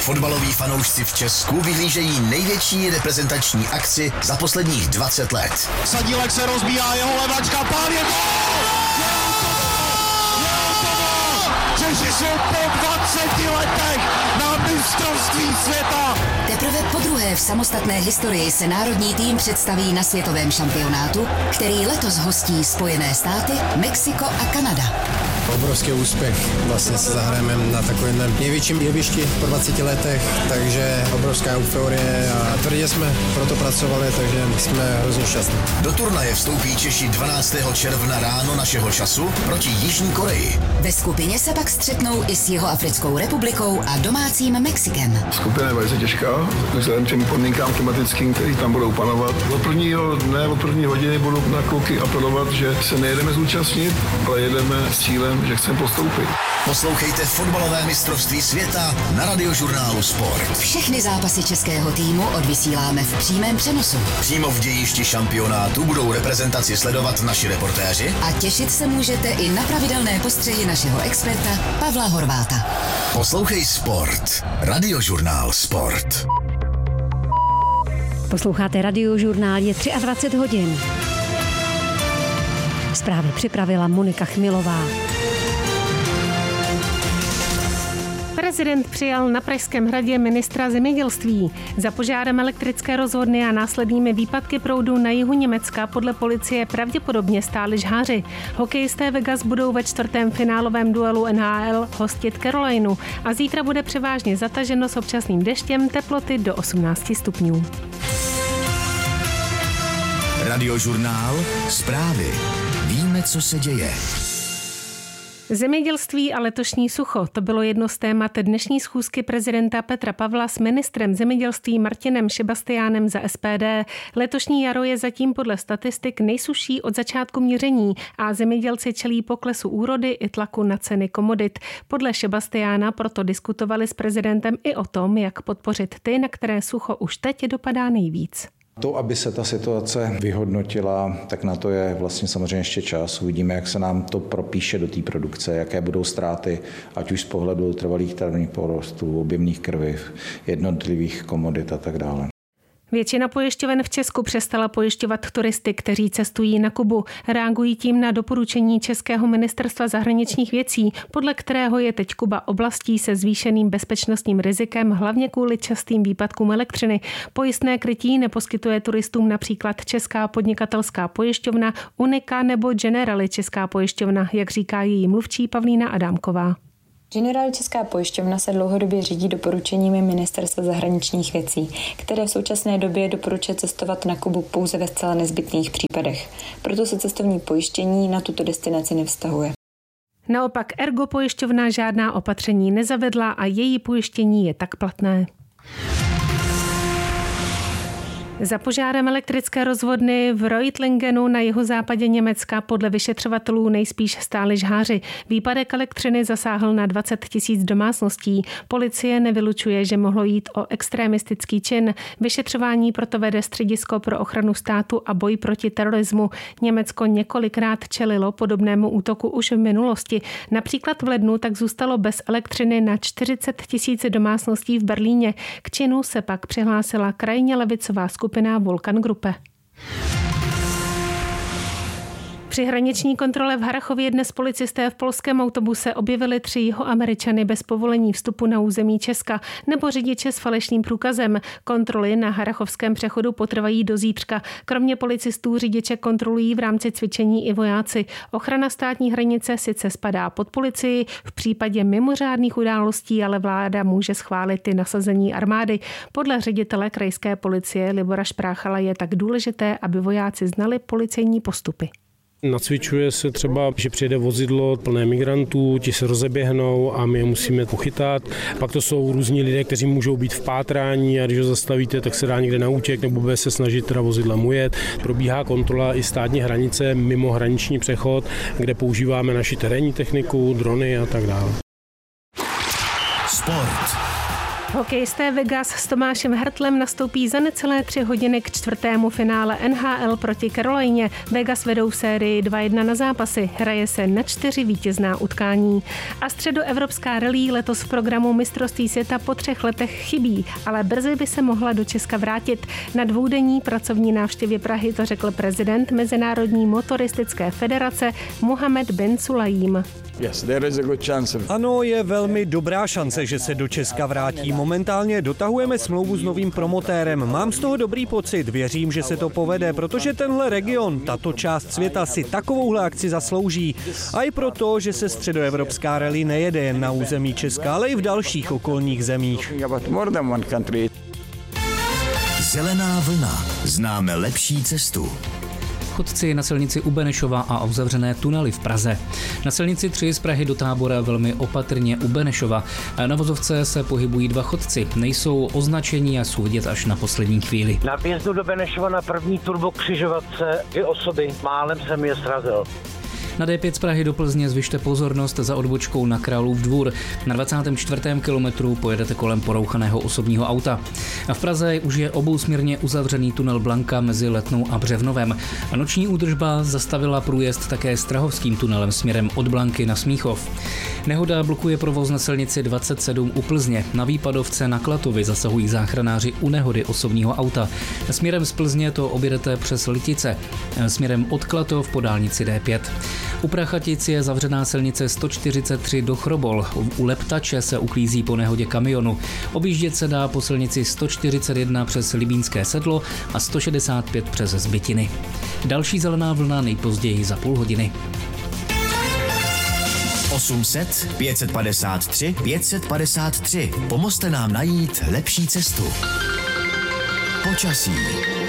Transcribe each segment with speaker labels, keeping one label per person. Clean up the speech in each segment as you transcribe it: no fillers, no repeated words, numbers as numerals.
Speaker 1: fotbaloví fanoušci v Česku vyhlížejí největší reprezentační akci za posledních 20 let.
Speaker 2: Sadílek se rozbíhá, jeho levačka, pán je Češi jsou po 20 letech na mistrovství světa.
Speaker 3: Teprve podruhé v samostatné historii se národní tým představí na světovém šampionátu, který letos hostí Spojené státy, Mexiko a Kanada.
Speaker 4: Obrovský úspěch. Vlastně se zahrajeme na takovém největším jevišti po 20 letech, takže obrovská euforie a tvrdě jsme proto pracovali, takže jsme hrozně šťastní.
Speaker 1: Do turnaje vstoupí Češi 12. června ráno našeho času proti Jižní Koreji.
Speaker 3: Ve skupině se pak střetnou i s Jihoafrickou republikou a domácím Mexikem.
Speaker 5: Skupina je velice těžká, vzhledem k těm podmínkám klimatickým, které tam budou panovat. Od prvního dne, od první hodiny budu na kluky apelovat, že se nejedeme zúčastnit, ale jedeme s cílem, že chceme postoupit.
Speaker 1: Poslouchejte fotbalové mistrovství světa na Radiožurnálu Sport.
Speaker 3: Všechny zápasy českého týmu odvysíláme v přímém přenosu.
Speaker 1: Přímo v dějišti šampionátu budou reprezentaci sledovat naši reportéři.
Speaker 3: A těšit se můžete i na pravidelné postřehy našeho experta Pavla Horváta.
Speaker 1: Poslouchej Sport. Radiožurnál Sport.
Speaker 6: Posloucháte Radiožurnál, je 23 hodin. Zprávy připravila Monika Chmilová.
Speaker 7: Prezident přijal na Pražském hradě ministra zemědělství. Za požárem elektrické rozvodny a následnými výpadky proudu na jihu Německa podle policie pravděpodobně stáli žháři. Hokejisté Vegas budou ve čtvrtém finálovém duelu NHL hostit Carolinu a zítra bude převážně zataženo s občasným deštěm, teploty do 18 stupňů.
Speaker 1: Radiožurnál Zprávy. Víme, co se děje.
Speaker 7: Zemědělství a letošní sucho, to bylo jedno z témat dnešní schůzky prezidenta Petra Pavla s ministrem zemědělství Martinem Šebastiánem za SPD. Letošní jaro je zatím podle statistik nejsušší od začátku měření a zemědělci čelí poklesu úrody i tlaku na ceny komodit. Podle Šebastiána proto diskutovali s prezidentem i o tom, jak podpořit ty, na které sucho už teď dopadá nejvíc.
Speaker 8: To, aby se ta situace vyhodnotila, tak na to je vlastně samozřejmě ještě čas. Uvidíme, jak se nám to propíše do té produkce, jaké budou ztráty, ať už z pohledu trvalých travních porostů, objemných krviv, jednotlivých komodit a tak dále.
Speaker 7: Většina pojišťoven v Česku přestala pojišťovat turisty, kteří cestují na Kubu. Reagují tím na doporučení Českého ministerstva zahraničních věcí, podle kterého je teď Kuba oblastí se zvýšeným bezpečnostním rizikem, hlavně kvůli častým výpadkům elektřiny. Pojistné krytí neposkytuje turistům například Česká podnikatelská pojišťovna, Unica nebo Generali Česká pojišťovna, jak říká její mluvčí Pavlína Adámková.
Speaker 9: Generali Česká pojišťovna se dlouhodobě řídí doporučeními Ministerstva zahraničních věcí, které v současné době doporučuje cestovat na Kubu pouze ve zcela nezbytných případech. Proto se cestovní pojištění na tuto destinaci nevztahuje.
Speaker 7: Naopak Ergo pojišťovna žádná opatření nezavedla a její pojištění je tak platné. Za požárem elektrické rozvodny v Reutlingenu na jihozápadě Německa podle vyšetřovatelů nejspíš stáli žháři. Výpadek elektřiny zasáhl na 20 000 domácností. Policie nevylučuje, že mohlo jít o extremistický čin. Vyšetřování proto vede Středisko pro ochranu státu a boj proti terorismu. Německo několikrát čelilo podobnému útoku už v minulosti. Například v lednu tak zůstalo bez elektřiny na 40 000 domácností v Berlíně. K činu se pak přihlásila krajně levicová skupina Vulkan Gruppe. Při hraniční kontrole v Harrachově dnes policisté v polském autobuse objevili 3 Jihoameričany bez povolení vstupu na území Česka nebo řidiče s falešným průkazem. Kontroly na harrachovském přechodu potrvají do zítřka. Kromě policistů řidiče kontrolují v rámci cvičení i vojáci. Ochrana státní hranice sice spadá pod policii, v případě mimořádných událostí ale vláda může schválit i nasazení armády. Podle ředitele krajské policie Libora Špráchala je tak důležité, aby vojáci znali policejní postupy.
Speaker 10: Nacvičuje se třeba, že přijede vozidlo plné migrantů, ti se rozeběhnou a my je musíme pochytat. Pak to jsou různí lidé, kteří můžou být v pátrání a když ho zastavíte, tak se dá někde na útěk nebo bude se snažit teda vozidlem ujet. Probíhá kontrola i státní hranice mimo hraniční přechod, kde používáme naši terénní techniku, drony a tak dále.
Speaker 1: Sport.
Speaker 7: Hokejisté Vegas s Tomášem Hertlem nastoupí za necelé 3 hodiny k 4. finále NHL proti Karolíně. Vegas vedou v sérii 2-1 na zápasy. Hraje se na 4 vítězná utkání. A středoevropská rally letos v programu mistrovství světa po 3 letech chybí, ale brzy by se mohla do Česka vrátit. Na 2denní pracovní návštěvě Prahy to řekl prezident Mezinárodní motoristické federace Mohamed bin Sulayem.
Speaker 11: Ano, je velmi dobrá šance, že se do Česka vrátí. Momentálně dotahujeme smlouvu s novým promotérem. Mám z toho dobrý pocit, věřím, že se to povede, protože tenhle region, tato část světa si takovouhle akci zaslouží. A i proto, že se středoevropská rally nejede jen na území Česka, ale i v dalších okolních zemích.
Speaker 1: Zelená vlna. Známe lepší cestu.
Speaker 12: Chodci na silnici u Benešova a uzavřené tunely v Praze. Na silnici 3 z Prahy do Tábora velmi opatrně u Benešova. Na vozovce se pohybují 2 chodci. Nejsou označení a jsou vidět až na poslední chvíli.
Speaker 13: Na vjezdu do Benešova na první turbokřižovatce 2 osoby. Málem jsem je srazil.
Speaker 12: Na D5 z Prahy do Plzně zvyšte pozornost za odbočkou na Králův dvůr. Na 24. kilometru pojedete kolem porouchaného osobního auta. A v Praze už je obousměrně uzavřený tunel Blanka mezi Letnou a Břevnovem. A noční údržba zastavila průjezd také Strahovským tunelem směrem od Blanky na Smíchov. Nehoda blokuje provoz na silnici 27 u Plzně. Na Výpadovce na Klatovi zasahují záchranáři u nehody osobního auta. Směrem z Plzně to objedete přes Litice. Směrem od Klatov po dálnici D5. U Prachatic je zavřená silnice 143 do Chrobol. U Leptače se uklízí po nehodě kamionu. Objíždět se dá po silnici 141 přes Libínské Sedlo a 165 přes Zbytiny. Další zelená vlna nejpozději za půl hodiny.
Speaker 1: 800 553 553. Pomozte nám najít lepší cestu. Počasí.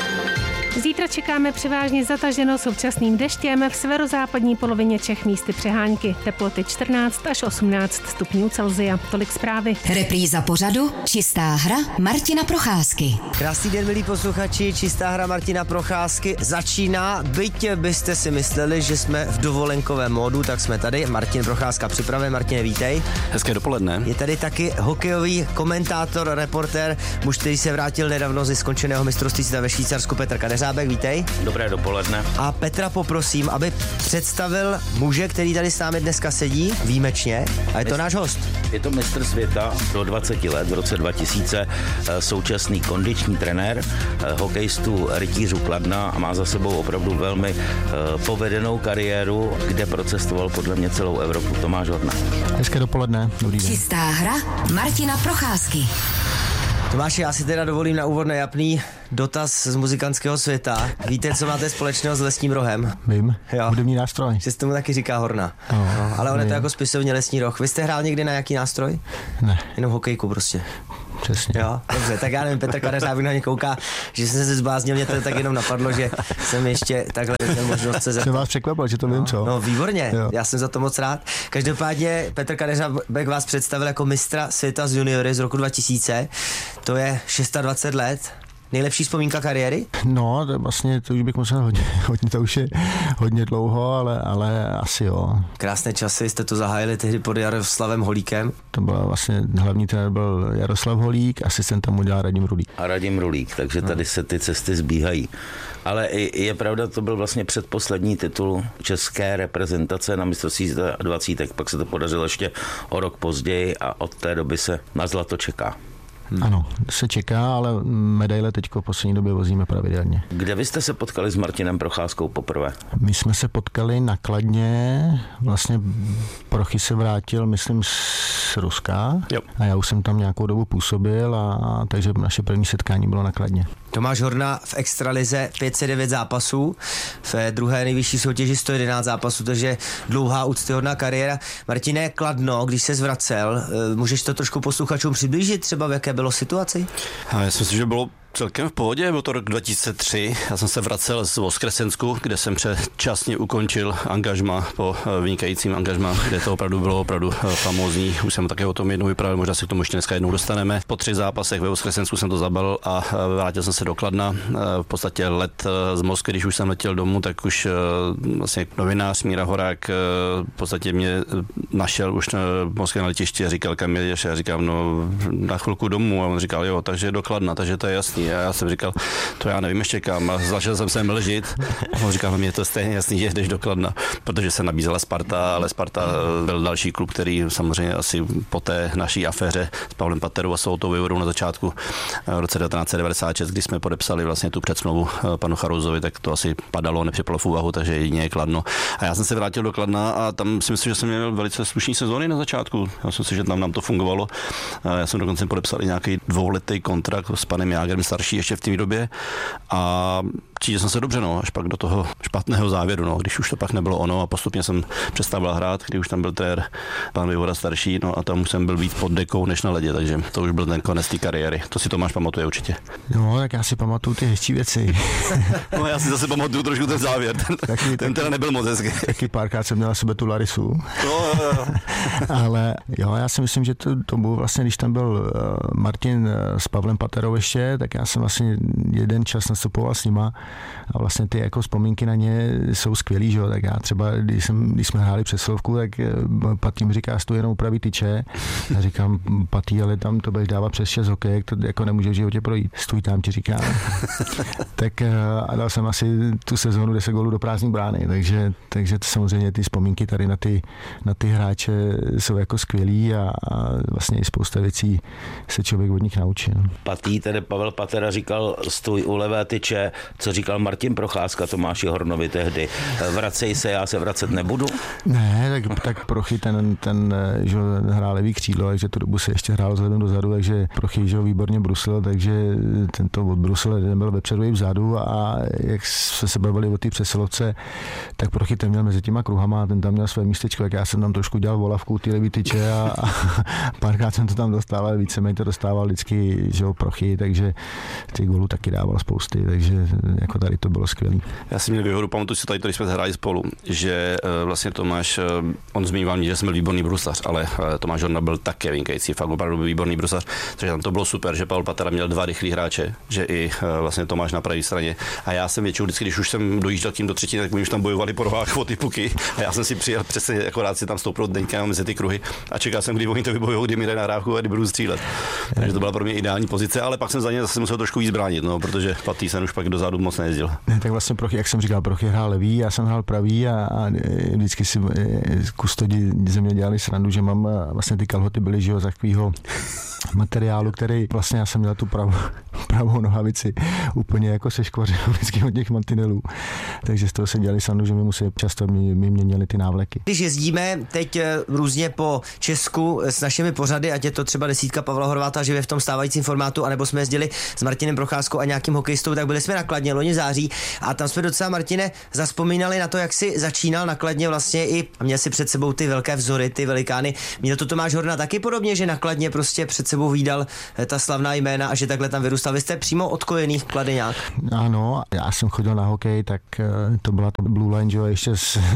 Speaker 7: Zítra čekáme převážně zataženo současným deštěm, v severozápadní polovině Čech místy přehánky. Teploty 14 až 18 stupňů Celsia. Tolik zprávy.
Speaker 3: Repríza pořadu Čistá hra Martina Procházky.
Speaker 14: Krásný den, milí posluchači, Čistá hra Martina Procházky začíná. Byť byste si mysleli, že jsme v dovolenkovém módu, tak jsme tady. Martin Procházka připraven. Martine, vítej.
Speaker 15: Hezké dopoledne.
Speaker 14: Je tady taky hokejový komentátor, reportér, muž, který se vrátil nedávno ze skončeného mistrovství světa ve Švýcarsku, Petr Kadeřábek, vítej.
Speaker 15: Dobré dopoledne.
Speaker 14: A Petra poprosím, aby představil muže, který tady s námi dneska sedí, výjimečně, a je to náš host.
Speaker 15: Je to mistr světa do 20 let, v roce 2000, současný kondiční trenér hokejistů Rytířů Kladna a má za sebou opravdu velmi povedenou kariéru, kde procestoval podle mě celou Evropu. Tomáš Horna.
Speaker 16: Hezké dopoledne. Dobrý den.
Speaker 3: Čistá hra Martina Procházky.
Speaker 14: Tomáši, já si teda dovolím na úvod nejapný dotaz z muzikantského světa. Víte, co máte společného s Lesním rohem?
Speaker 16: Vím, hudební nástroj.
Speaker 14: Že se tomu taky říká Horna. Ale on je to jako spisovně Lesní roh. Vy jste hrál někdy na jaký nástroj?
Speaker 16: Ne.
Speaker 14: Jenom hokejku prostě.
Speaker 16: Přesně.
Speaker 14: Jo, dobře, tak já nevím, Petr Kadeřábek na mě kouká, že jsem se zbláznil, mě to tak jenom napadlo, že jsem ještě takhle měl možnost se zeptat.
Speaker 16: Jsem vás překvapil, že to vím, co?
Speaker 14: No, výborně, jo. Já jsem za to moc rád. Každopádně Petr Kadeřábek vás představil jako mistra světa z juniory z roku 2000, to je 26 let. Nejlepší vzpomínka kariéry?
Speaker 16: No, to už bych musel hodně, to už je hodně dlouho, ale asi jo.
Speaker 14: Krásné časy, jste to zahájili tehdy pod Jaroslavem Holíkem.
Speaker 16: To byl vlastně, hlavní trenér byl Jaroslav Holík, asistent tam udělal Radim Rulík.
Speaker 15: A Radim Rulík, takže tady se ty cesty zbíhají. Ale je pravda, to byl vlastně předposlední titul české reprezentace na mistrovství 20, pak se to podařilo ještě o rok později a od té doby se na zlato čeká.
Speaker 16: Ano, se čeká, ale medaile teďko v poslední době vozíme pravidelně.
Speaker 15: Kde vy jste se potkali s Martinem Procházkou poprvé?
Speaker 16: My jsme se potkali na Kladně, vlastně Prochy se vrátil, myslím, z Ruska.
Speaker 15: Jo.
Speaker 16: A já už jsem tam nějakou dobu působil, a takže naše první setkání bylo na Kladně.
Speaker 14: Tomáš Horna v extralize 509 zápasů, v druhé nejvyšší soutěži 111 zápasů, takže dlouhá úctyhodná kariéra. Martine, Kladno, když se zvracel, můžeš to trošku posluchačům přiblížit, třeba v jaké bylo situaci?
Speaker 17: Já si myslím, že bylo Celkem v pohodě, byl to rok 2003, já jsem se vracel z Voskresensku, kde jsem předčasně ukončil angažma po vynikajícím angažma, kde to opravdu bylo famózní. Už jsem také o tom jednou vyprávěl, možná se k tomu ještě dneska jednou dostaneme. Po 3 zápasech ve Voskresensku jsem to zabalil a vrátil jsem se do Kladna. V podstatě let z Moskvy, když už jsem letěl domů, tak už vlastně novinář Míra Horák v podstatě mě našel už v Moskvě na letišti a říkal, kam jedeš? Já říkám, no na chvilku domů. A on říkal, jo, takže do Kladna, takže to je jasný. A já jsem říkal, to já nevím ještě kam. A začal jsem se mlžit. A on říkal, mě to stejně jasný, že jdeš do Kladna, protože se nabízela Sparta, ale Sparta byl další klub, který samozřejmě asi po té naší aféře s Pavlem Paterou a Soutou Vojvodou na začátku v roce 1996, kdy jsme podepsali vlastně tu předsmlouvu panu Charouzovi, tak to asi padalo, nepřipadlo v úvahu, takže jedině je Kladno. A já jsem se vrátil do Kladna a tam si myslím, že jsem měl velice slušný sezóny na začátku. Já myslím si, že tam nám to fungovalo. Já jsem dokonce podepsal i nějaký 2letý kontrakt s panem Jágrem starší ještě v té době a cítil jsem se dobře, až pak do toho špatného závěru, když už to pak nebylo ono a postupně jsem přestával hrát, když už tam byl trenér pan Vejvoda starší, a tam už jsem byl víc pod dekou než na ledě, takže to už byl ten konec té kariéry. To si Tomáš pamatuje určitě.
Speaker 16: No, tak já si pamatuju ty hezčí věci.
Speaker 17: No, já si zase pamatuju trošku ten závěr. Ten teda nebyl moc hezký.
Speaker 16: Taky párkrát jsem měl na sebe tu Larisu.
Speaker 17: Jo.
Speaker 16: Ale jo, já si myslím, že to bylo vlastně, když tam byl Martin s Pavlem Paterou ještě, tak já jsem vlastně jeden čas nastupoval s nima a vlastně ty jako vzpomínky na ně jsou skvělý, že jo, tak já třeba, když jsme hráli přesilovku, tak Patý mi říká, stůj jenom upraví tyče. Já říkám, Patý, ale tam to budeš dávat přes 6 hokejek, to jako nemůže v životě projít. Stůj tam, ti říká. Tak a dal jsem asi tu sezónu 10 gólů do prázdné brány, takže to samozřejmě ty vzpomínky tady na ty hráče jsou jako skvělý a vlastně i spousta věcí se člověk od nich naučí.
Speaker 15: Patý, tedy Pavel Patera říkal, stůj u levé tyče, co říkal Martin Procházka Tomáši Hornovi tehdy. Vracej se, já se vracet nebudu?
Speaker 16: Ne, tak Prochy ten že hrál levý křídlo, takže tu dobu se ještě hrál vzhledem dozadu, takže Prochy, že výborně bruslil, takže tento od brusle byl vepředu i vzadu a jak se bavili o té přesilovce, tak Prochy ten měl mezi těma kruhama a ten tam měl své místečko, jak já jsem tam trošku dělal volavku ty levý tyče a párkrát jsem to tam dostal, ale víceméně to dostával vždycky, že Prochy, takže ty gólů taky dával spousty, takže jako tady to bylo skvělý.
Speaker 17: Já jsem měl výhodu, pamatuju si tady, když jsme hráli spolu, že vlastně Tomáš, on zmiňoval mě, že jsem byl výborný bruslař, ale Tomáš Horna byl také vynikající, fakt opravdu byl výborný bruslař, takže tam to bylo super, že Pavel Patera měl 2 rychlí hráče, že i vlastně Tomáš na pravé straně. A já jsem většinou vždycky, když už jsem dojížděl tím do třetí, tak my už tam bojovali po rohách o ty puky a já jsem si přijel přesně jako rád si tam stoupil Deňka mezi ty kruhy a čekal jsem, kdy oni to vybojou, kdy mi dají nahrávku a kdy budu střílet. Takže to byla pro mě ideální pozice, ale pak jsem za ně zase musel trošku víc bránit, protože Patý jsem už pak dozadu moc nejezdil.
Speaker 16: Ne, tak vlastně Prochy, jak jsem říkal, Prochy hrál levý, já jsem hrál pravý a vždycky si kustodi ze mě dělali srandu, že mám vlastně ty kalhoty byly, že jo, z takového materiálu, který vlastně já jsem měl tu pravou nohavici úplně jako seškvařenou vždycky od těch mantinelů. Takže z toho se dělali srandu, že mi musí často měnili ty návleky.
Speaker 14: Když jezdíme teď různě po Česku s našimi pořady, ať je to třeba desítka Pavla Horváta živě v tom stávajícím formátu, anebo jsme jezdili s Martinem Procházkou a nějakým hokejistou, tak byli jsme na Kladně loni září a tam jsme docela, Martine, zazpomínali na to, jak si začínal na Kladně vlastně i měl si před sebou ty velké vzory, ty velikány. Měl to Tomáš Horna taky podobně, že na Kladně prostě před sebou vídal ta slavná jména a že takhle tam vyrůstal. Vy jste přímo odkojený Kladeňák.
Speaker 16: Ano, já jsem chodil na hokej, tak to byla to Blue Line, že ještě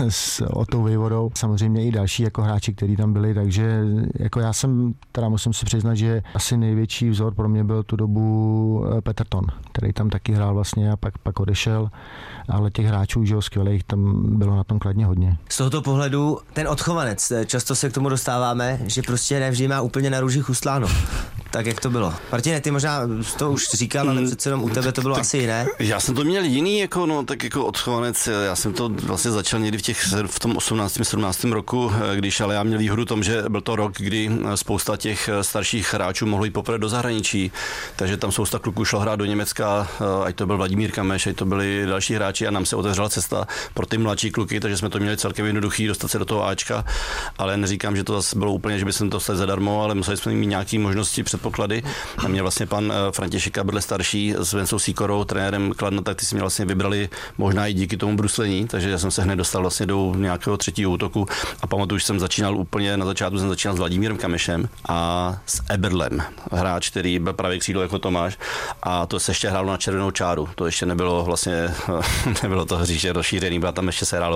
Speaker 16: s Otou Vejvodou. Samozřejmě i další jako hráči, kteří tam byli, takže jako já jsem, teda musím si přiznat, že asi největší vzor pro mě byl tu dobu Peterton, který tam taky hrál vlastně a pak odešel, ale těch hráčů, že skvělých, tam bylo na tom Kladně hodně.
Speaker 14: Z tohoto pohledu ten odchovanec, často se k tomu dostáváme, že prostě nevždy má úplně na růži chustláno. Tak jak to bylo? Martine, ty možná to už říkal, ale přece jenom u tebe to bylo asi jiné.
Speaker 17: Já jsem to měl jiný, tak jako odchovanec. Já jsem to vlastně začal někdy v tom 18. 17. roku, když ale já měl výhodu tom, že byl to rok, kdy spousta těch starších hráčů mohlo jít poprvé do zahraničí, takže tam spousta kluků šlo hrát do Německa, ať to byl Vladimír Kameš, ať to byli další hráči a nám se otevřela cesta pro ty mladší kluky, takže jsme to měli celkem jednoduchý dostat se do toho Ačka, ale neříkám, že to zase bylo úplně, že by se to dostali zadarmo, ale museli jsme mít nějaké možnosti před předpoklady. A mě vlastně pan František Kabedle starší s Vencou Síkorou, trenérem Kladna, tak ty si mě vlastně vybrali možná i díky tomu bruslení, takže já jsem se hned dostal vlastně do nějakého třetího útoku a pamatuju, že jsem začínal úplně na začátku, jsem začínal s Vladimírem Kamešem a s Eberlem, hráč, který byl pravý křídlo jako Tomáš, a to se ještě hrálo na červenou čáru. To ještě nebylo vlastně, nebylo to hřiště rozšířený, byla tam ještě se hrálo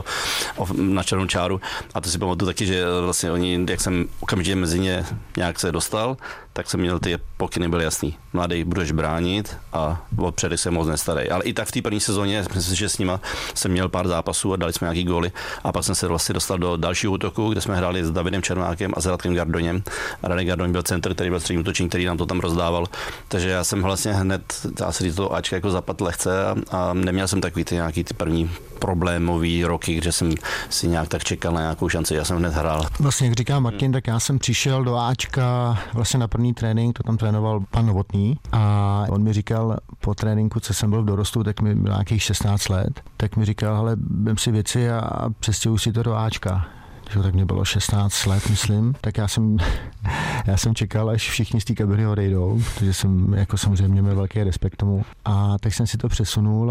Speaker 17: na červenou čáru. A to si pamatuju taky, že vlastně oni, jak jsem okamžitě mezi ně nějak se dostal, tak jsem měl ty pokyny byly jasný. Mladý, budeš bránit a odpředy se moc nestarej. Ale i tak v té první sezóně, myslím si, že s nima jsem měl pár zápasů a dali jsme nějaký góly. A pak jsem se vlastně dostal do dalšího útoku, kde jsme hráli s Davidem Čermákem a s Radkem Gardoněm. A Radek Gardoň byl center, který byl střední útočník, který nám to tam rozdával. Takže já jsem vlastně hned, dá se říct, to Ačka jako zapadl lehce a neměl jsem takový ty nějaký ty první problémový roky, kde jsem si nějak tak čekal na nějakou šanci. Já jsem hned hrál.
Speaker 16: Vlastně, jak říká Martin, tak já jsem přišel do Ačka vlastně na první trénink, to tam trénoval pan Novotný a on mi říkal po tréninku, co jsem byl v dorostu, tak mi bylo nějakých 16 let, tak mi říkal, hele, vem si věci a přestěhuj si to do Ačka. Tak mě bylo 16 let, myslím, tak já jsem čekal, až všichni z té kabiny odejdou, protože jsem jako samozřejmě měl velký respekt tomu. A tak jsem si to přesunul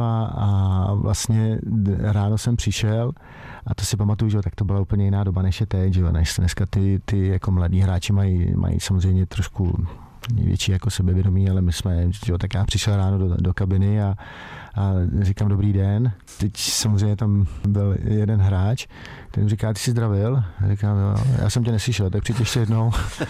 Speaker 16: a vlastně ráno jsem přišel a to si pamatuju, že tak to byla úplně jiná doba než je teď, že než dneska ty jako mladí hráči mají samozřejmě trošku větší jako sebevědomí, ale my jsme, že tak já přišel ráno do kabiny a říkám dobrý den. Teď samozřejmě tam byl jeden hráč, který říká, ty jsi zdravil? A říkám, jo, já jsem tě neslyšel, tak přijď ještě jednou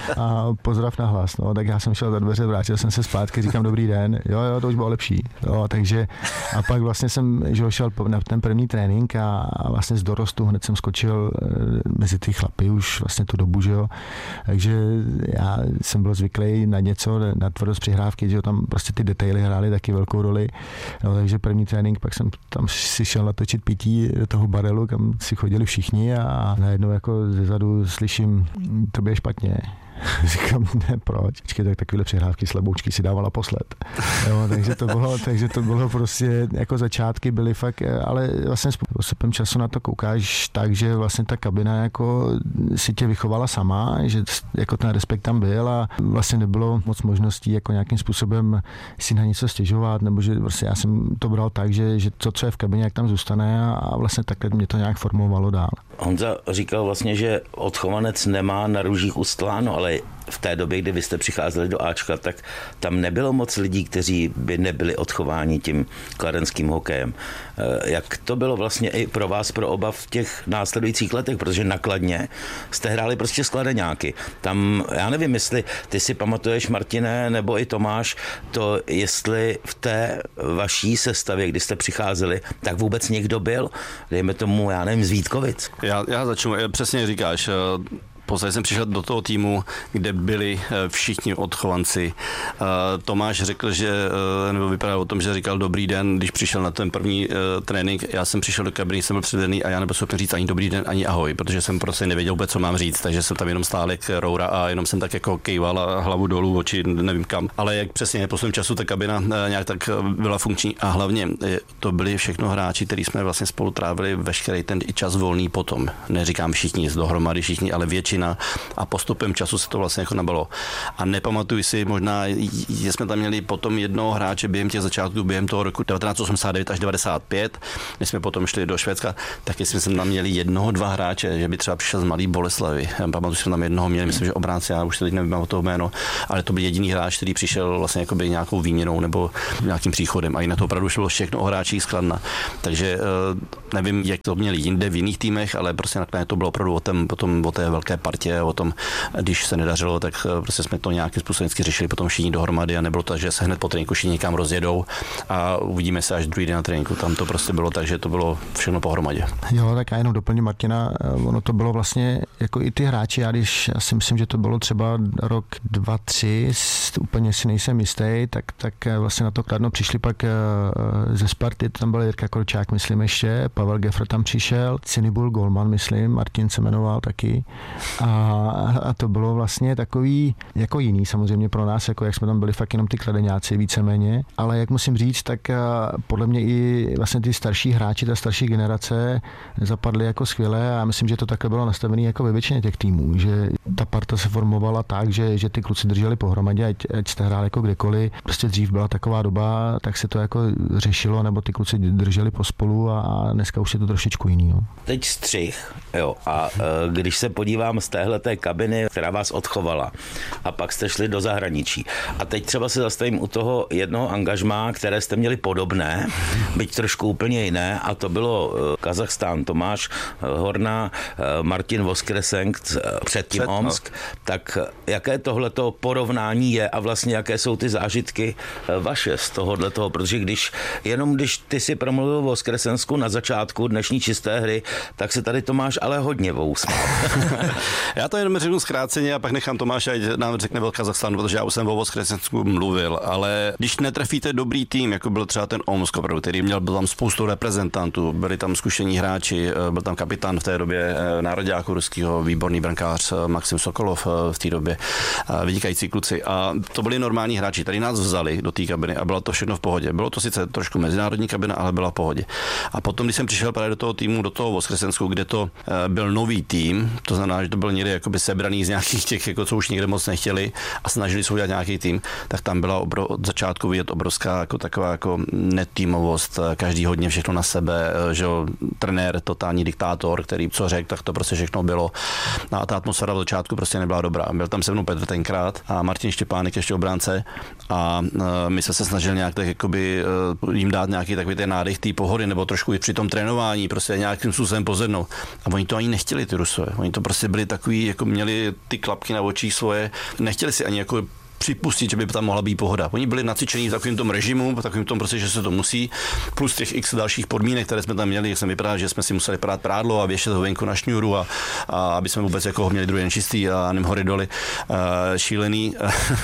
Speaker 16: a pozdrav na hlas. No, tak já jsem šel za dveře, vrátil jsem se zpátky, říkám dobrý den, jo, to už bylo lepší. Jo, takže a pak vlastně jsem šel na ten první trénink a vlastně z dorostu hned jsem skočil mezi ty chlapy už vlastně tu dobu, že jo. Takže já jsem byl zvyklý na něco, na tvrdost přihrávky, že jo, tam prostě ty detaily hrály taky velkou roli. No, takže první trénink, pak jsem tam si šel natočit pití do toho barelu, kam si chodili všichni a najednou jako zezadu slyším, to bude špatně. Říkám, ne, proč? Počkej, tak takovéhle přihrávky slaboučky si dávala posled. Jo, takže to bylo prostě, jako začátky byly fakt, ale vlastně s postupem času na to koukáš tak, že vlastně ta kabina jako si tě vychovala sama, že jako ten respekt tam byl a vlastně nebylo moc možností jako nějakým způsobem si na něco stěžovat, nebo že vlastně já jsem to bral tak, že to, co je v kabině, jak tam zůstane a vlastně takhle mě to nějak formovalo dál.
Speaker 15: Honza říkal vlastně, že odchovanec nemá na růžích ustláno, ale v té době, kdy vy jste přicházeli do Ačka, tak tam nebylo moc lidí, kteří by nebyli odchováni tím kladenským hokejem. Jak to bylo vlastně i pro vás, pro oba v těch následujících letech, protože na Kladně jste hráli prostě skladeňáky. Tam, já nevím, jestli ty si pamatuješ, Martine, nebo i Tomáš, to jestli v té vaší sestavě, kdy jste přicházeli, tak vůbec někdo byl, dejme tomu, já nevím, z Vítkovic.
Speaker 17: Já začnu, přesně říkáš, Posledy jsem přišel do toho týmu, kde byli všichni odchovanci. Tomáš řekl, nebo vypadal o tom, že říkal dobrý den, když přišel na ten první trénink. Já jsem přišel do kabiny, jsem byl předvedený a já nebyl schopen říct ani dobrý den, ani ahoj, protože jsem prostě nevěděl vůbec, co mám říct, takže jsem tam jenom stál jak roura a jenom jsem tak jako kejval a hlavu dolů, oči, nevím kam. Ale jak přesně po svém času ta kabina nějak tak byla funkční a hlavně to byli všechno hráči, kteří jsme vlastně spolu trávili veškerý ten čas volný potom. Neříkám všichni dohromady, všichni, ale většina a postupem času se to vlastně jako nabalo. A nepamatuji si, možná, že jsme tam měli potom jednoho hráče během těch začátků, během toho roku 1989 až 95, když jsme potom šli do Švédska, tak jestli jsme tam měli dva hráče, že by třeba přišel z Malý Boleslavy. Pamatuju, že jsme tam jednoho měli, myslím, že obránce, já už teď nevím o toho jméno, ale to byl jediný hráč, který přišel vlastně jakoby nějakou výměnou nebo nějakým příchodem. A jinak to opravdu šlo všechno o hráčích z Kladna. Takže nevím, jak to měli jinde v jiných týmech, ale prostě nakonec to bylo opravdu o té velké partě, o tom, když se nedařilo, tak prostě jsme to nějakým způsobem řešili potom všichni dohromady a nebylo to, že se hned po tréninku všichni někam rozjedou a uvidíme se až druhý den na tréninku. Tam to prostě bylo tak, že to bylo všechno pohromadě.
Speaker 16: Jo, tak já jenom doplním Martina, ono to bylo vlastně jako i ty hráči, já si myslím, že to bylo třeba rok 2-3, úplně si nejsem jistý, tak vlastně na to Kladno přišli pak ze Sparty, tam byl Jirka Korčák, myslím ještě, Pavel Geffer tam přišel, Cinibul Golman, myslím, Martin se jmenoval taky A to bylo vlastně takový jako jiný samozřejmě pro nás, jako jak jsme tam byli fakt jenom ty kladeňáci víceméně, ale jak musím říct, tak podle mě i vlastně ty starší hráči, ta starší generace zapadly jako skvěle a myslím, že to takhle bylo nastavené jako ve většině těch týmů, že ta parta se formovala tak, že ty kluci drželi pohromadě, ať jste hráli jako kdekoliv. Prostě dřív byla taková doba, tak se to jako řešilo, nebo ty kluci drželi pospolu a dneska už je to trošičku jiný. No.
Speaker 15: Teď střih, jo, a když se podívám z téhleté kabiny, která vás odchovala, a pak jste šli do zahraničí. A teď třeba se zastavím u toho jednoho angažmá, které jste měli podobné, byť trošku úplně jiné, a to bylo Kazachstán, Tomáš Horná, Martin Voskresenc, předtím Omsk. Tak jaké tohleto porovnání je a vlastně jaké jsou ty zážitky vaše z tohohletoho, protože když ty si promluvil o Voskresensku na začátku dnešní čisté hry, tak se tady Tomáš ale hodně vousmál.
Speaker 17: Já to jenom řeknu zkráceně a pak nechám Tomáše, ať nám řekne o Kazachstánu, protože já už jsem o Voskresensku mluvil, ale když netrefíte dobrý tým, jako byl třeba ten Omsk, který byl tam spoustu reprezentantů, byli tam zkušení hráči, byl tam kapitán v té době nároďáku ruského, výborný brankář Maxim Sokolov v té době, vynikající kluci, a to byli normální hráči, tady nás vzali do té kabiny a bylo to všechno v pohodě. Bylo to sice trošku mezinárodní kabina, ale byla v pohodě. A potom, když jsem přišel právě do toho týmu, do toho Voskresensku, kde to byl nový tým, to znamená, že to byl někde jakoby sebraný z nějakých těch, jako co už nikde moc nechtěli a snažili se udělat nějaký tým, tak tam byla od začátku vidět obrovská jako taková jako netýmovost, každý hodně všechno na sebe, že trenér, totální diktátor, který co řekl, tak to prostě všechno bylo. A ta atmosféra od začátku prostě nebyla dobrá. Byl tam se mnou Petr tenkrát a Martin Štěpánek ještě obránce a my jsme se snažili nějak tak jakoby jim dát nějaký takový ten nádech té pohody nebo trošku i při tom trénování prostě nějakým způsobem pozvednout. A oni to ani nechtěli, ty Rusové. Oni to prostě byli takový, jako měli ty klapky na očích svoje, nechtěli si ani jako připustit, že by tam mohla být pohoda. Oni byli nacvičení v takovém tom režimu, v takovém tom prostě, že se to musí, plus těch x dalších podmínek, které jsme tam měli, jak jsem vypadal, že jsme si museli prát prádlo a věšet ho venku na šňůru a aby jsme vůbec jako měli druhý den čistý a nem hory doly šílený.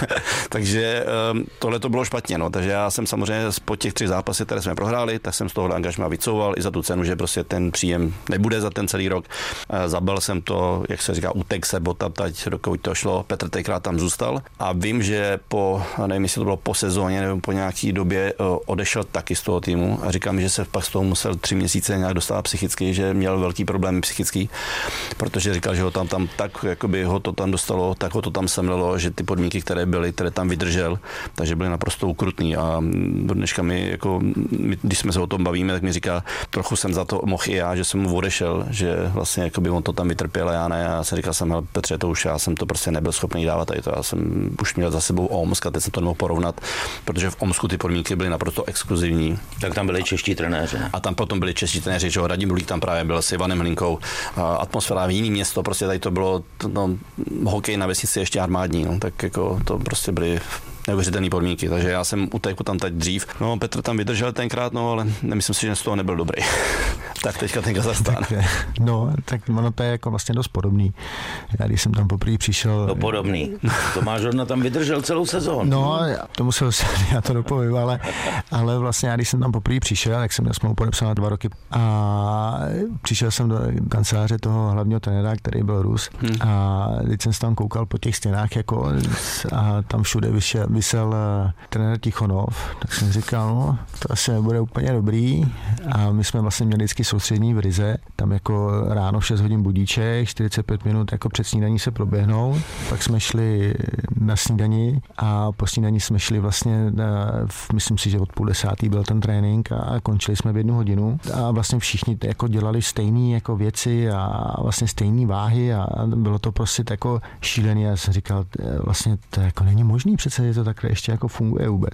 Speaker 17: Takže tohle to bylo špatně, no. Takže já jsem samozřejmě po těch 3 zápasech, které jsme prohráli, tak jsem z toho angažmá vycouval i za tu cenu, že prostě ten příjem nebude za ten celý rok. Zabal jsem to, jak se říká, utek se botaptať, dokud to šlo. Petr tenkrát tam zůstal a vím, že nevím, jestli to bylo po sezóně nebo po nějaký době, odešel taky z toho týmu a říkám, že se pak z toho musel 3 měsíce nějak dostat psychicky, že měl velký problém psychický, protože říkal, že ho tam tak, jakoby ho to tam dostalo, tak ho to tam semlelo, že ty podmínky, které tam vydržel, takže byly naprosto ukrutný a do dneška když jsme se o tom bavíme, tak mi říká, trochu jsem za to mohl i já, že jsem mu odešel, že vlastně jakoby on to tam vytrpěl a já ne, a jsem říkal jsem, Petře, to už já jsem to prostě nebyl schopný dávat tady to, já jsem už měl za sebou Omsk a teď jsem to nemohl porovnat, protože v Omsku ty podmínky byly naprosto exkluzivní.
Speaker 15: Tak tam byli čeští trenéři.
Speaker 17: A tam potom byli čeští trenéři, že Radim Bulík tam právě byl s Ivanem Hlinkou. Atmosféra v jiný město, prostě tady to bylo hokej na vesnici ještě armádní, no, tak jako to prostě byly neuvěřitelné podmínky, takže já jsem utekl tam teď dřív. No, Petr tam vydržel tenkrát, no, ale nemyslím si, že z toho nebyl dobrý. Tak teďka ten Kazachstán.
Speaker 16: Tak ono to je jako vlastně dost podobný. Já když jsem tam poprvé přišel...
Speaker 15: No podobný. Tomáš Horna tam vydržel celou sezónu.
Speaker 16: No, to musel se, já to dopovím, ale vlastně já když jsem tam poprvé přišel, tak jsem smlouvu podepsal na 2 roky a přišel jsem do kanceláře toho hlavního trenéra, který byl Rus a teď jsem se tam koukal po těch stěnách jako a tam všude vysel trenér Tichonov, tak jsem říkal, no, to asi nebude úplně dobrý a my jsme vlastně měli vždycky soustřední v Rize, tam jako ráno v 6 hodin budíček, 45 minut jako před snídaní se proběhnou, pak jsme šli na snídani a po snídani jsme šli vlastně, myslím si, že od 9:30 byl ten trénink a končili jsme v 1 hodinu a vlastně všichni jako dělali stejné jako věci a vlastně stejné váhy a bylo to prostě jako šílený. Já jsem říkal, vlastně to jako není možný, přece je to takhle ještě jako funguje vůbec.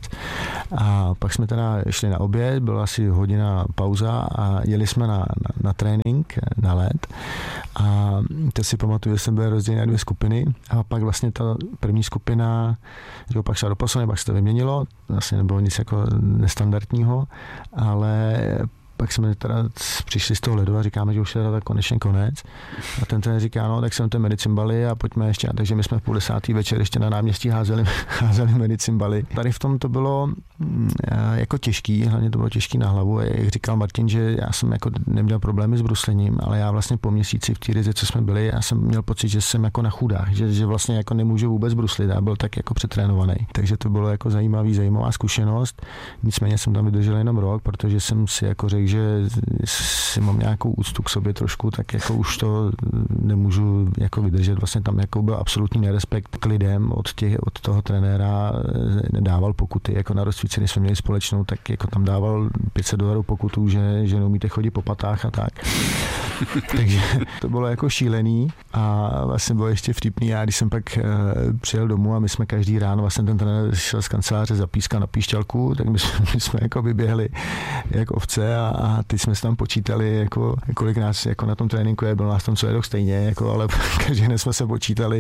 Speaker 16: A pak jsme teda šli na oběd, byla asi hodina pauza a jeli jsme na trénink, na led a teď si pamatuju, že jsem byl rozdělen na 2 skupiny a pak vlastně ta první skupina, že pak šla do posilovny, pak se to vyměnilo, vlastně nebylo nic jako nestandardního, ale pak jsme teda přišli z toho ledu a říkáme, že už je teda konečně konec. A ten říká, no tak jsem ty medicimbaly a pojďme ještě. Takže my jsme v 10:30 večer ještě na náměstí házeli medicimbaly. Tady v tom to bylo jako těžký, hlavně to bylo těžký na hlavu. A jak říkal Martin, že já jsem jako neměl problémy s bruslením, ale já vlastně po měsíci v té Rize, co jsme byli, já jsem měl pocit, že jsem jako na chudách, že vlastně jako nemůžu vůbec bruslit. Já byl tak jako přetrénovaný. Takže to bylo jako zajímavá zkušenost. Nicméně jsem tam vydržel jenom rok, protože jsem si jako řekl, že si mám nějakou úctu k sobě trošku, tak jako už to nemůžu jako vydržet. Vlastně tam jako byl absolutní nerespekt k lidem od toho trenéra, nedával pokuty, jako na rozcvičení jsme měli společnou, tak jako tam dával $500 pokutu, že neumíte chodit po patách a tak. Takže to bylo jako šílený a vlastně bylo ještě vtipný. Já když jsem pak přijel domů a my jsme každý ráno, vlastně ten trenér šel z kanceláře, zapískal na píšťalku, tak my jsme jako vyběhli jako ovce a teď jsme se tam počítali, jako, kolik nás jako na tom tréninku je, bylo nás tam celý rok stejně, jako, ale každý den jsme se počítali.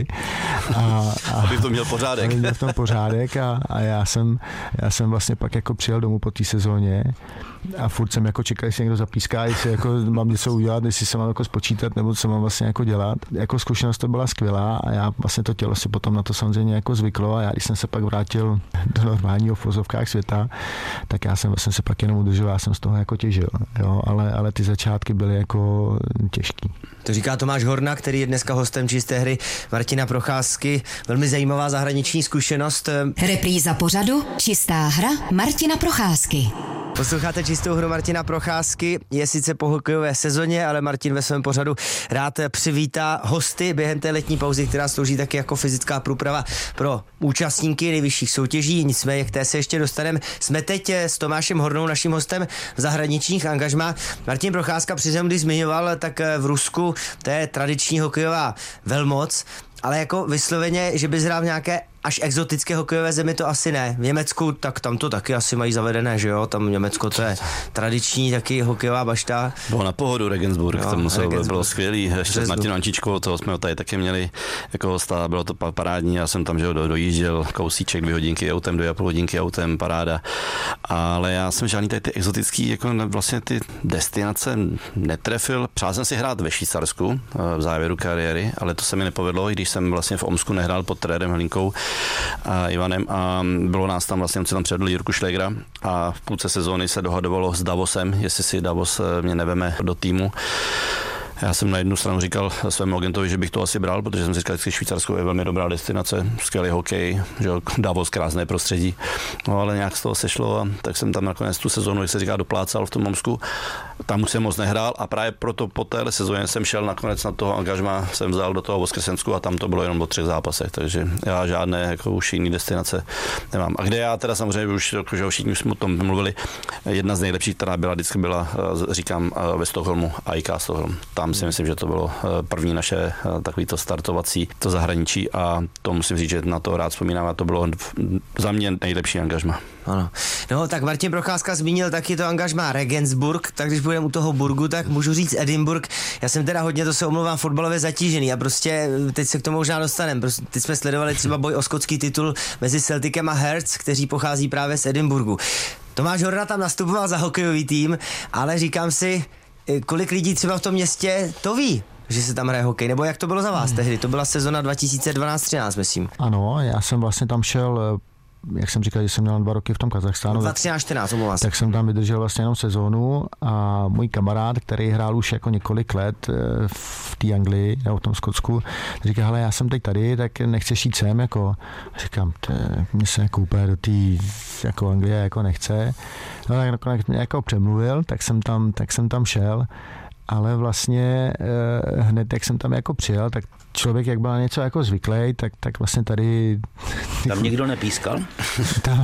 Speaker 17: Aby to měl pořádek.
Speaker 16: Měl v tom pořádek a já jsem vlastně pak jako přijel domů po té sezóně a furt jsem jako čekal, jestli někdo zapíská, jestli jako mám něco udělat, jestli se mám jako spočítat, nebo co mám vlastně jako dělat. Jako zkušenost to byla skvělá a já vlastně to tělo si potom na to samozřejmě jako zvyklo a já když jsem se pak vrátil do normálního v vozovkách světa, tak já jsem vlastně se pak jenom udržel, já jsem z toho jako těžil, jo, ale ty začátky byly jako těžký.
Speaker 14: To říká Tomáš Horna, který je dneska hostem Čisté hry Martina Procházky. Velmi zajímavá zahraniční zkušenost.
Speaker 3: Repríza pořadu Čistá hra Martina Procházky.
Speaker 14: Posloucháte Čistou hru Martina Procházky. Je sice po hokejové sezóně, ale Martin ve svém pořadu rád přivítá hosty během té letní pauzy, která slouží taky jako fyzická průprava pro účastníky nejvyšších soutěží. Nicméně k té se ještě dostaneme. Jsme teď s Tomášem Hornou, naším hostem v zahraničních angažmá. Martin Procházka při když zmiňoval, tak v Rusku to je tradiční hokejová velmoc, ale jako vysloveně, že by hrál v nějaké až exotické hokejové zemi, to asi ne. V Německu, tak tam to taky asi mají zavedené, že jo? Tam v Německu to je tradiční taky hokejová bašta.
Speaker 17: Bylo na pohodu Regensburg, to bylo skvělý. Ještě s Martinem Ančičkou, toho jsme tady taky měli jako hosta, bylo to parádní, já jsem tam, že dojížděl kousíček 2 hodinky autem, 2,5 hodinky autem, paráda. Ale já jsem žádný tady ty exotický, jako vlastně ty destinace netrefil. Přál jsem si hrát ve Švýcarsku v závěru kariéry, ale to se mi nepovedlo, i když jsem vlastně v Omsku nehrál pod trenérem Hlinkou a Ivanem a bylo nás tam vlastně, tam předvedl Jirku Šlégra a v půlce sezóny se dohadovalo s Davosem, jestli si Davos mě neveme do týmu. Já jsem na jednu stranu říkal svému agentovi, že bych to asi bral, protože jsem si říkal, že Švýcarsko je velmi dobrá destinace, skvělý hokej, že Davos, krásné prostředí. No ale nějak z toho sešlo a tak jsem tam nakonec tu sezónu, jak se říká, doplácal v tom Omsku. Tam už jsem moc nehrál a právě proto po téhle sezóně jsem šel nakonec na toho angažma, jsem vzal do toho Voskresensku a tam to bylo jenom o 3 zápasech, takže já žádné jako už jiný destinace nemám. A kde já teda samozřejmě už, že všichni jsme o tom mluvili, jedna z nejlepších, která vždycky byla, říkám, ve Stockholmu, IK Stockholm. Tam si myslím, že to bylo první naše takovýto startovací, to zahraničí a to musím říct, že na to rád vzpomínám a to bylo za mě nejlepší angažma.
Speaker 14: Ano. No tak Martin Procházka zmínil taky to angažmá Regensburg, tak když budeme u toho Burgu, tak můžu říct Edinburgh. Já jsem teda hodně, to se omlouvám, fotbalově zatížený a prostě teď se k tomu možná dostaneme. Prostě teď jsme sledovali třeba boj o skotský titul mezi Celticem a Hearts, kteří pochází právě z Edinburghu. Tomáš Horna tam nastupoval za hokejový tým, ale říkám si, kolik lidí třeba v tom městě to ví, že se tam hraje hokej, nebo jak to bylo za vás tehdy? To byla sezona 2012-13, myslím.
Speaker 16: Ano, já jsem vlastně tam šel, jak jsem říkal, že jsem měl 2 roky v tom Kazachstánu.
Speaker 14: 2013-14, omlouvám se.
Speaker 16: Tak jsem tam vydržel vlastně jenom sezónu a můj kamarád, který hrál už jako několik let v té Anglii, nebo v tom Skotsku, říká, hele, já jsem teď tady, tak nechceš jít sem, jako. Říkám, mě se jako úplně do té jako Anglie jako nechce. No tak nakonec mě jako přemluvil, tak jsem tam šel. Ale vlastně hned, jak jsem tam jako přijel, tak člověk, jak byl na něco jako zvyklý, tak vlastně tady...
Speaker 15: Tam nikdo nepískal?
Speaker 16: Tam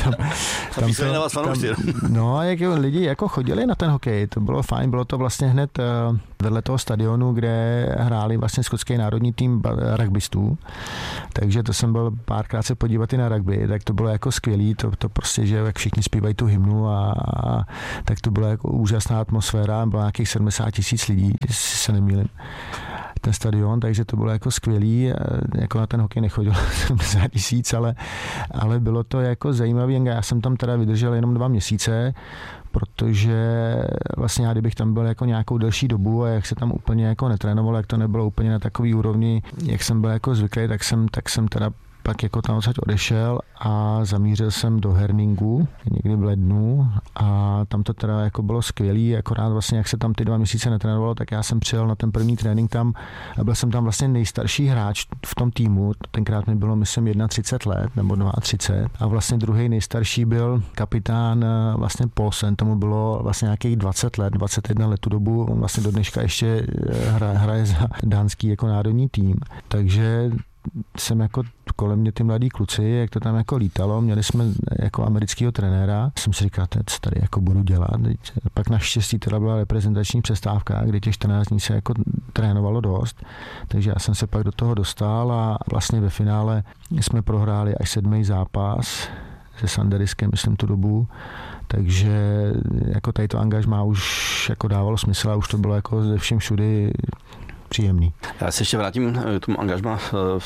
Speaker 17: na vás fanoušci.
Speaker 16: No, jak lidi jako chodili na ten hokej, to bylo fajn, bylo to vlastně hned vedle toho stadionu, kde hráli vlastně skotský národní tým rugbystů, takže to jsem byl párkrát se podívat i na rugby, tak to bylo jako skvělý, to prostě, že jak všichni zpívají tu hymnu a tak to byla jako úžasná atmosféra, bylo nějakých 70 000 lidí, jestli se nemýlím, ten stadion, takže to bylo jako skvělý, jako na ten hokej nechodilo 70 000, ale bylo to jako zajímavý, já jsem tam teda vydržel jenom 2 měsíce, protože vlastně já kdybych tam byl jako nějakou delší dobu a jak se tam úplně jako netrénoval, jak to nebylo úplně na takový úrovni, jak jsem byl jako zvyklý, tak jsem teda pak jako tam odsaď odešel a zamířil jsem do Herningu někdy v lednu a tam to teda jako bylo skvělý, akorát vlastně jak se tam ty 2 měsíce netrénovalo, tak já jsem přijel na ten první trénink tam a byl jsem tam vlastně nejstarší hráč v tom týmu, tenkrát mi bylo myslím 31 let nebo 32 a vlastně druhý nejstarší byl kapitán vlastně Poulsen, tomu bylo vlastně nějakých 20 let, 21 let tu dobu, on vlastně do dneška ještě hraje za dánský jako národní tým, takže jsem jako kolem mě ty mladí kluci, jak to tam jako lítalo, měli jsme jako amerického trenéra, jsem si říkal, co tady jako budu dělat. Pak naštěstí teda byla reprezentační přestávka, kdy těch 14 dní se jako trénovalo dost, takže já jsem se pak do toho dostal a vlastně ve finále jsme prohráli až 7. zápas se Sanderiskem, myslím tu dobu, takže jako tady to angažmá už jako dávalo smysl a už to bylo jako ze všem všudy příjemný.
Speaker 17: Já se ještě vrátím k tomu angažmá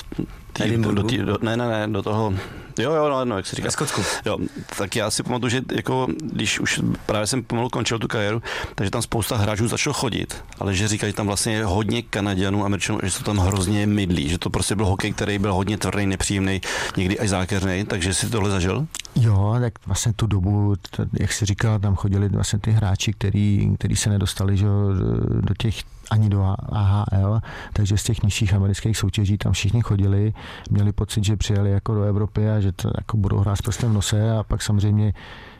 Speaker 17: do toho, jak se říká.
Speaker 14: Skotsku.
Speaker 17: Jo, tak já si pamatuju, že jako, když už právě jsem pomalu končil tu kariéru, takže tam spousta hráčů začalo chodit, ale že říkají, že tam vlastně je hodně Kanaďanů, Američanů, že to tam hrozně mydlí, že to prostě byl hokej, který byl hodně tvrdý, nepříjemný, někdy až zákeřný, takže jsi tohle zažil?
Speaker 16: Jo, tak vlastně tu dobu, jak jsi říkal, tam chodili vlastně ty hráči, který se nedostali že, do těch ani do AHL, takže z těch nižších amerických soutěží tam všichni chodili, měli pocit, že přijeli jako do Evropy a že to jako budou hrát s prstem v nose a pak samozřejmě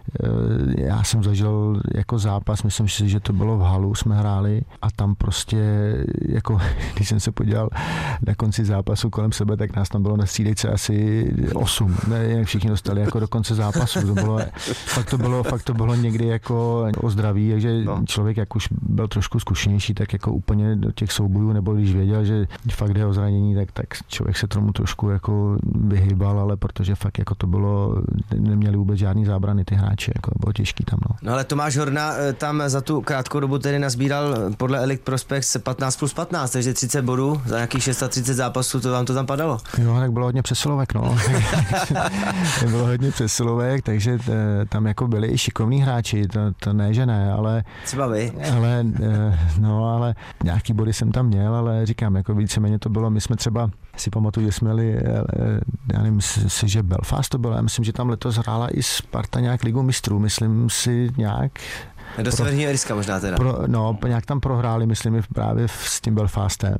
Speaker 16: já jsem zažil jako zápas, myslím si, že to bylo v halu, jsme hráli a tam prostě jako, když jsem se podíval na konci zápasu kolem sebe, tak nás tam bylo na střídejce asi 8, ne, jinak všichni dostali jako do konce zápasu, fakt to bylo někdy jako o zdraví, takže člověk jak už byl trošku zkušenější, tak jako úplně do těch soubojů, nebo když věděl, že fakt jde o zranění, tak člověk se tomu trošku jako vyhýbal, ale protože fakt jako to bylo, neměli vůbec žádný zábrany ty hráči. Jako bylo těžký tam.
Speaker 14: No ale Tomáš Horna tam za tu krátkou dobu tedy nazbíral podle Elite Prospects 15+15, takže 30 bodů za nějakých 630 zápasů, to vám to tam padalo?
Speaker 16: Jo, tak bylo hodně přesilovek, bylo hodně přesilovek, takže tam jako byli i šikovní hráči, to ne, že ne, ale...
Speaker 14: Třeba vy.
Speaker 16: Ale nějaký body jsem tam měl, ale říkám, jako víceméně to bylo, my jsme třeba si pamatuju, že jsme jeli, já nevím, že Belfast to bylo, já myslím, že tam letos hrála i Sparta nějak ligu mistrů, myslím si nějak.
Speaker 14: Do Severního Irska možná teda.
Speaker 16: Nějak tam prohráli, myslím, právě s tím Belfastem.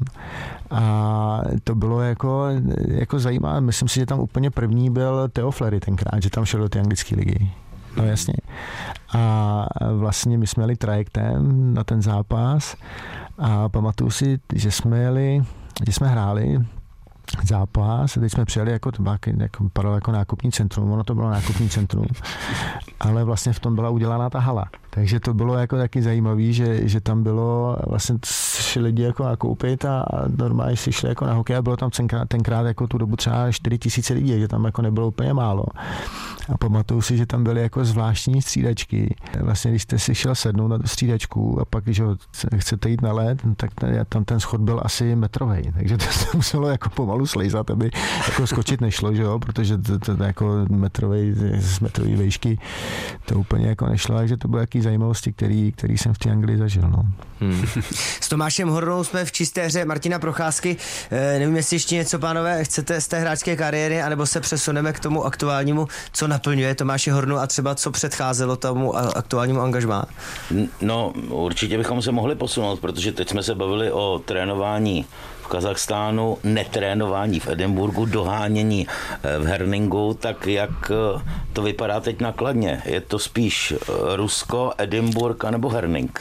Speaker 16: A to bylo jako zajímavé, myslím si, že tam úplně první byl Theo Fleury tenkrát, že tam šel do té anglické ligy. No jasně. A vlastně my jsme jeli trajektem na ten zápas a pamatuju si, že jsme hráli zápas, teď jsme přijeli jako vypadalo jako nákupní centrum, ono to bylo nákupní centrum, ale vlastně v tom byla udělaná ta hala. Takže to bylo jako taky zajímavý, že tam bylo vlastně šli lidi jako nakoupit a normálně si šli jako na hokej a bylo tam tenkrát jako tu dobu třeba 4 000 lidí, že tam jako nebylo úplně málo. A pamatuju si, že tam byly jako zvláštní střídačky. Vlastně když jste si šel sednout na tu střídačku a pak, když chcete jít na led, tak tam ten schod byl asi metrovej, takže to se muselo jako pomalu slejzat, aby jako skočit nešlo, že jo, protože to jako z metrový výšky to úplně jako nešlo, takže to byly jaký zajímavosti, který jsem v té Anglii zažil. No.
Speaker 14: S Tomášem Hornou jsme v čisté hře Martina Procházky. Nevím, jestli ještě něco, pánové, chcete z té hráčské kariéry, anebo se přesuneme k tomu aktuálnímu, co naplňuje Tomáše Hornu a třeba co předcházelo tomu aktuálnímu angažmá?
Speaker 15: No, určitě bychom se mohli posunout, protože teď jsme se bavili o trénování v Kazachstánu, netrénování v Edinburgu, dohánění v Herningu, tak jak to vypadá teď na Kladně? Je to spíš Rusko, Edinburg anebo Herning?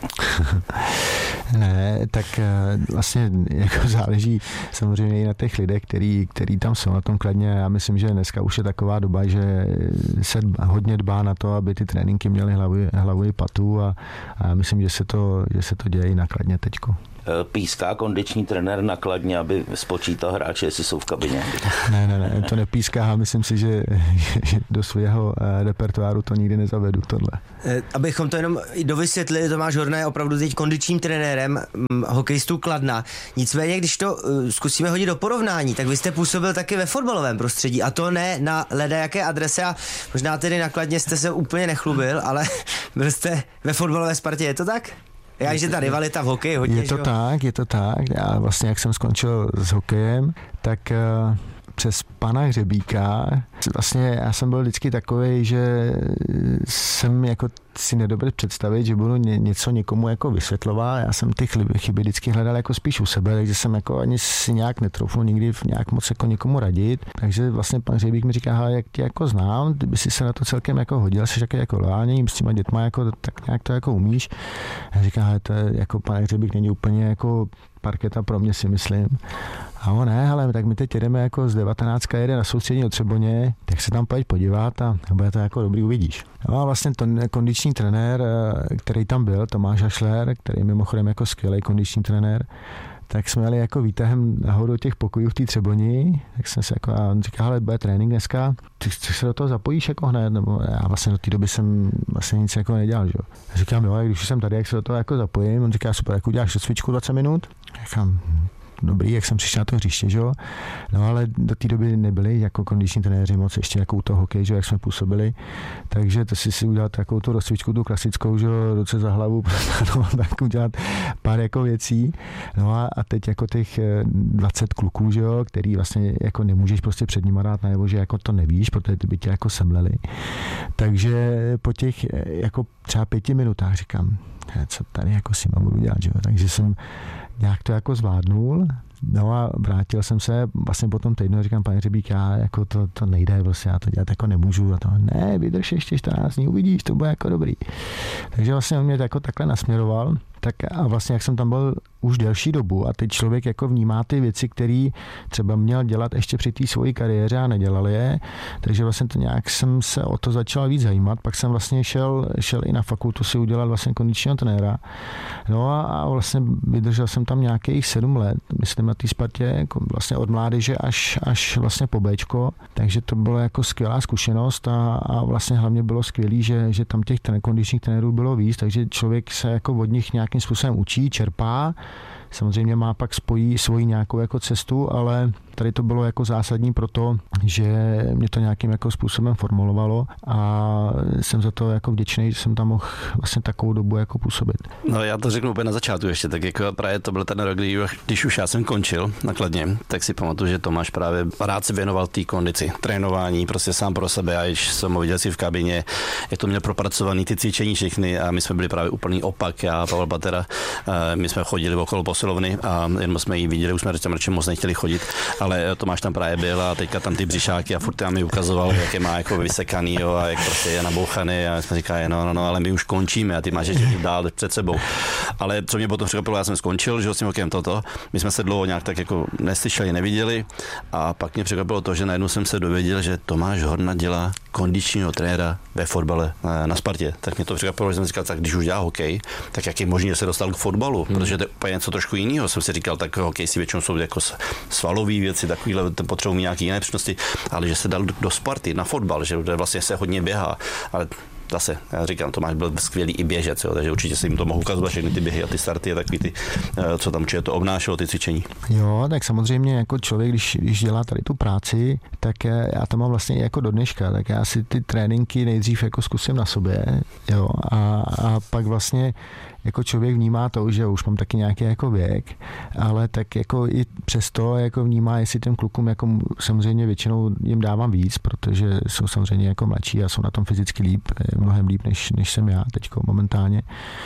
Speaker 16: Ne, tak vlastně jako záleží samozřejmě i na těch lidech, který tam jsou na tom Kladně. Já myslím, že dneska už je taková doba, že se hodně dbá na to, aby ty tréninky měly hlavu i patu a myslím, že se to děje i na Kladně teďko.
Speaker 15: Píská kondiční trenér na Kladně, aby spočítal hráče, jestli jsou v kabině?
Speaker 16: Ne, to nepíská. Myslím si, že do svého repertoáru to nikdy nezavedu tohle.
Speaker 14: Abychom to jenom dovysvětlili, Tomáš Horna je opravdu teď kondičním trenérem hokejistů Kladna. Nicméně, když to zkusíme hodit do porovnání, tak vy jste působil taky ve fotbalovém prostředí a to ne na ledajaké adrese a možná tedy na Kladně jste se úplně nechlubil, ale byl jste ve fotbalové Spartě, je to tak? Že ta rivalita v hokeji hodně.
Speaker 16: Je to tak. Já vlastně, jak jsem skončil s hokejem, tak přes pana Hřebíka, vlastně já jsem byl vždycky takovej, že jsem jako si nedovedl představit, že budu něco někomu jako vysvětlovat. Já jsem ty chyby vždycky hledal jako spíš u sebe, takže jsem jako ani si nějak netroufnul nikdy nějak moc jako někomu radit. Takže vlastně pan Hřebík mi říká, hele, jak tě jako znám, ty by si se na to celkem jako hodil, jsi taky jako loajální, s těma dětma jako tak nějak to jako umíš. Já říkám, hele, to je jako pan Hřebík není úplně jako parketa pro mě, si myslím. A on ne, ale tak my teď jedeme jako z 19 jede na soustředění od Třeboně, tak se tam pojď podívat a bude to jako dobrý, uvidíš. No a vlastně ten kondiční trenér, který tam byl, Tomáš Hašler, který je mimochodem jako skvělý kondiční trenér, tak jsme jeli jako výtahem nahoru těch pokojů v té Třeboni, tak jsem se jako, a on říká, hele, bude trénink dneska, ty se do toho zapojíš jako hned, nebo já vlastně do té doby jsem vlastně nic jako nedělal, že jo. Já říkám, jo, když jsem tady, jak se do toho jako zapojím, on říká, super, jak uděláš cvičku 20 minut? Říkám, dobrý, jak jsem přišel na to hřiště, že jo. No ale do té doby nebyli jako kondiční trenéři moc ještě jako u toho hokeje, že jak jsme působili. Takže to si udělat takovou tu rozcvičku, tu klasickou, že jo, ruce za hlavu, no, tak udělat pár jako věcí. No a teď jako těch 20 kluků, že jo, který vlastně jako nemůžeš prostě před nima dát najevo, že jako to nevíš, protože ty by tě jako semleli. Takže po těch jako třeba 5 minutách říkám, co tady jako si mám budu dělat, že jo. Takže jsem nějak to jako zvládnul, no a vrátil jsem se vlastně po tom týdnu a říkám, pane Hřebík, já jako to nejde, prostě já to dělat jako nemůžu a to ne, vydrž ještě 14 dní, uvidíš, to bude jako dobrý. Takže vlastně on mě jako takhle nasměroval, tak a vlastně jak jsem tam byl už delší dobu a teď člověk jako vnímá ty věci, které třeba měl dělat ještě při té svojí kariéře a nedělal je, takže vlastně to nějak jsem se o to začal víc zajímat, pak jsem vlastně šel i na fakultu si udělat vlastně kondičního trenéra, no a vlastně vydržel jsem tam nějakých 7 let, myslím na té Spartě, jako vlastně od mládeže až vlastně po Bčko, takže to byla jako skvělá zkušenost a vlastně hlavně bylo skvělý, že tam těch kondičních trenérů bylo víc, takže člověk se jako od nich nějakým způsobem učí, čerpá, samozřejmě má pak svoji nějakou jako cestu, ale tady to bylo jako zásadní proto, že mě to nějakým jako způsobem formulovalo a jsem za to jako vděčný, že jsem tam mohl vlastně takovou dobu jako působit.
Speaker 17: No já to řeknu úplně na začátku ještě, tak jako právě to byl ten rok, když už já jsem končil na Kladně, tak si pamatuju, že Tomáš právě rád se věnoval té kondici, trénování, prostě sám pro sebe, a když jsem ho viděl si v kabině, jak to měl propracovaný ty cvičení všechny a my jsme byli právě úplný opak, já a Pavel Patera, my jsme chodili okolo posilovny a jenom jsme ji viděli, už jsme tam moc nechtěli chodit, ale Tomáš tam právě byl a teďka tam ty břišáky a furt tam mi ukazoval, jak je má jako vysekaný, jo, a jak prostě je nabouchaný a jsme říkali, no, ale my už končíme a ty máš ještě dál před sebou. Ale co mě potom překvapilo, já jsem skončil, že s tím hokejem my jsme se dlouho nějak tak jako neslyšeli, neviděli a pak mě překvapilo to, že najednou jsem se dověděl, že Tomáš Horna dělá kondičního trenéra ve fotbale na Spartě. Tak mě to překvapilo, že jsem říkal, tak když už dělá hokej, tak jak je možné, že se dostal k fotbalu, protože to je úplně něco trošku jiného. Jsem si říkal, tak hokej si většinou jsou jako svalové věci, takovýhle potřebují nějaké jiné přednosti, ale že se dal do Sparty na fotbal, že vlastně se hodně běhá, ale zase, já říkám, Tomáš byl skvělý i běžec, jo, takže určitě se jim to mohu ukazovat, všechny ty běhy a ty starty a takový ty, co tam to obnášelo, ty cvičení.
Speaker 16: Jo, tak samozřejmě jako člověk, když dělá tady tu práci, tak já to mám vlastně jako do dneška, tak já si ty tréninky nejdřív jako zkusím na sobě, jo, a pak vlastně jako člověk vnímá to, že už mám taky nějaký jako věk, ale tak jako i přesto jako vnímá, jestli těm klukům jako samozřejmě většinou jim dávám víc, protože jsou samozřejmě jako mladší a jsou na tom fyzicky líp, mnohem líp, než jsem já teďko momentálně,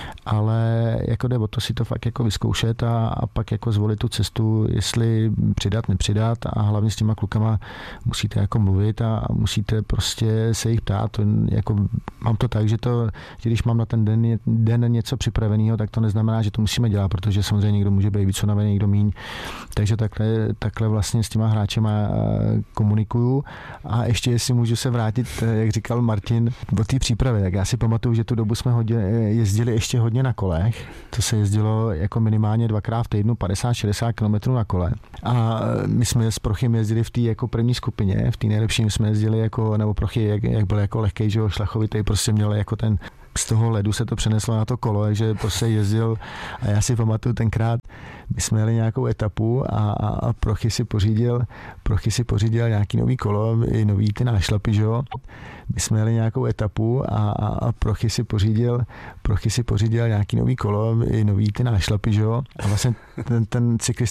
Speaker 16: ale jako jde o to si to fakt jako vyzkoušet a pak jako zvolit tu cestu, jestli přidat, nepřidat a hlavně s těma klukama musíte jako mluvit a musíte prostě se jich ptát, jako mám to tak, že když mám na ten den něco připravit, připraveného, tak to neznamená, že to musíme dělat, protože samozřejmě někdo může být víc unavený, někdo míň. Takže takhle vlastně s těma hráčema komunikuju. A ještě jestli můžu se vrátit, jak říkal Martin, o té přípravy, tak já si pamatuju, že tu dobu jsme jezdili ještě hodně na kolech. To se jezdilo jako minimálně 2x v týdnu 50-60 km na kole. A my jsme s Prochym jezdili v té jako první skupině, v té nejlepší jsme jezdili jako, nebo Prochy, jak byl jako lehkej, že jo, šlachovitý, prostě měl jako ten, z toho ledu se to přeneslo na to kolo, takže prostě jezdil a já si pamatuju tenkrát, my jsme jeli nějakou etapu a Prochy si pořídil nějaký nový kolo, i nový ty nášlapy, že jo. My jsme jeli nějakou etapu a Prochy si pořídil nějaký nový kolo, i nový ty nášlapy, že jo. A vlastně ten cyklista